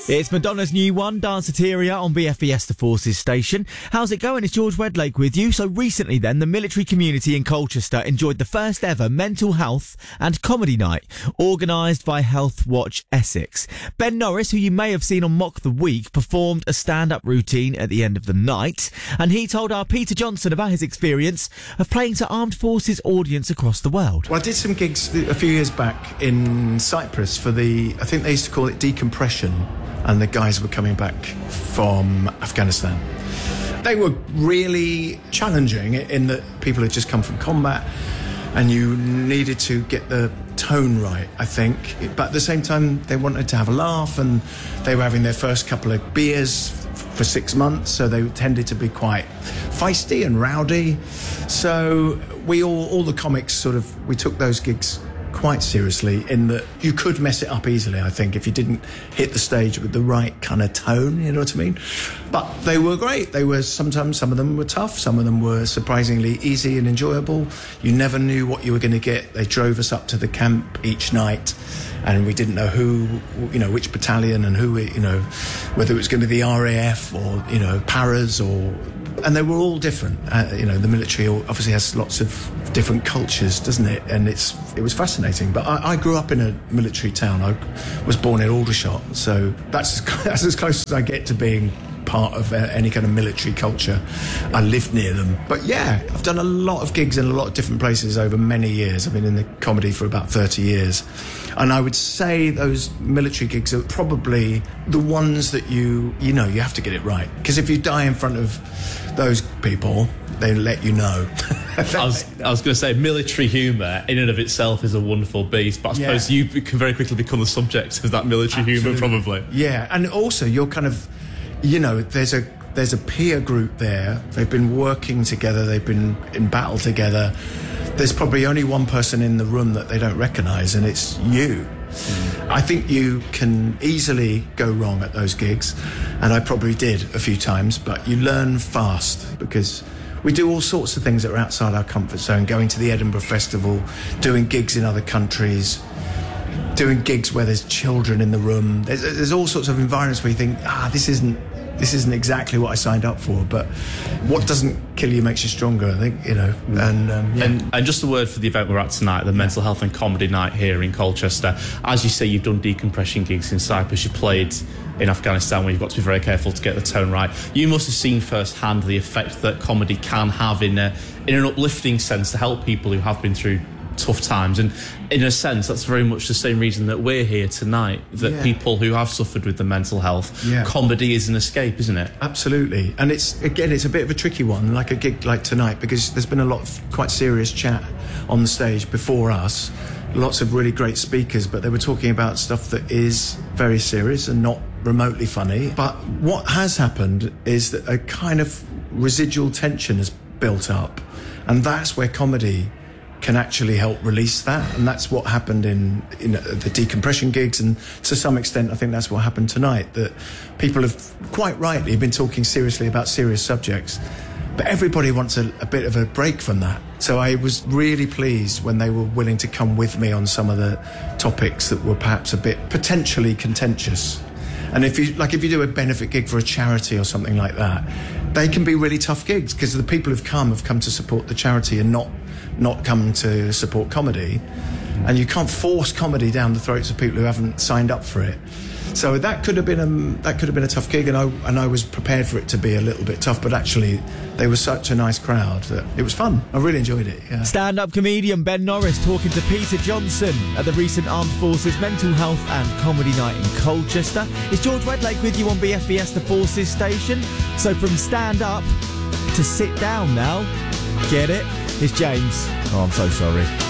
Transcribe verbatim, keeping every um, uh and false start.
It's Madonna's new one, Danceteria, on B F B S The Forces station. How's it going? It's George Wedlake with you. So recently then, the military community in Colchester enjoyed the first ever mental health and comedy night, organised by Health Watch Essex. Ben Norris, who you may have seen on Mock the Week, performed a stand-up routine at the end of the night, and he told our Peter Johnson about his experience of playing to armed forces audience across the world. Well, I did some gigs a few years back in Cyprus for the, I think they used to call it decompression, and the guys were coming back from Afghanistan. They were really challenging in that people had just come from combat and you needed to get the tone right, I think. But at the same time, they wanted to have a laugh, and they were having their first couple of beers for six months, so they tended to be quite feisty and rowdy. So we all, all the comics sort of, we took those gigs quite seriously, in that you could mess it up easily, I think, if you didn't hit the stage with the right kind of tone, you know what I mean? But they were great. They were, sometimes some of them were tough, some of them were surprisingly easy and enjoyable. You never knew what you were going to get. They drove us up to the camp each night, and we didn't know who, you know, which battalion and who, you know, whether it was going to be the R A F or, you know, paras, or, and they were all different. Uh, you know, the military obviously has lots of different cultures, doesn't it? And it's it was fascinating. But I, I grew up in a military town. I was born in Aldershot, so that's that's as close as I get to being part of uh, any kind of military culture. I lived near them. But yeah, I've done a lot of gigs in a lot of different places over many years. I've been in the comedy for about thirty years. And I would say those military gigs are probably the ones that you, you know, you have to get it right. Because if you die in front of those people, they let you know. I was, I was going to say, military humour in and of itself is a wonderful beast, but I suppose yeah. you can very quickly become the subject of that military humour, probably. Yeah, and also you're kind of, you know, there's a there's a peer group there. They've been working together. They've been in battle together. There's probably only one person in the room that they don't recognise, and it's you. Mm. I think you can easily go wrong at those gigs, and I probably did a few times, but you learn fast, because we do all sorts of things that are outside our comfort zone, going to the Edinburgh Festival, doing gigs in other countries, doing gigs where there's children in the room. There's, there's all sorts of environments where you think, ah, this isn't this isn't exactly what I signed up for, but what doesn't kill you makes you stronger, I think, you know. And, um, yeah. and and just a word for the event we're at tonight, the yeah. Mental Health and Comedy Night here in Colchester. As you say, you've done decompression gigs in Cyprus, you played in Afghanistan, where you've got to be very careful to get the tone right. You must have seen firsthand the effect that comedy can have in a, in an uplifting sense to help people who have been through tough times, and in a sense that's very much the same reason that we're here tonight, that yeah. people who have suffered with the mental health, yeah. comedy is an escape, isn't it? Absolutely. And it's, again, it's a bit of a tricky one, like a gig like tonight, because there's been a lot of quite serious chat on the stage before us, lots of really great speakers, but they were talking about stuff that is very serious and not remotely funny. But what has happened is that a kind of residual tension has built up, and that's where comedy can actually help release that. And that's what happened in, in the decompression gigs, and to some extent I think that's what happened tonight, that people have quite rightly been talking seriously about serious subjects, but everybody wants a, a bit of a break from that. So I was really pleased when they were willing to come with me on some of the topics that were perhaps a bit potentially contentious. And if you like, if you do a benefit gig for a charity or something like that, they can be really tough gigs, because the people who've come have come to support the charity and not not come to support comedy, and you can't force comedy down the throats of people who haven't signed up for it. So that could have been a that could have been a tough gig, and I and I was prepared for it to be a little bit tough. But actually, they were such a nice crowd that it was fun. I really enjoyed it. Yeah. Stand-up comedian Ben Norris talking to Peter Johnson at the recent Armed Forces Mental Health and Comedy Night in Colchester. It's George Wedlake with you on B F B S The Forces station. So from stand up to sit down now, get it? It's James. Oh, I'm so sorry.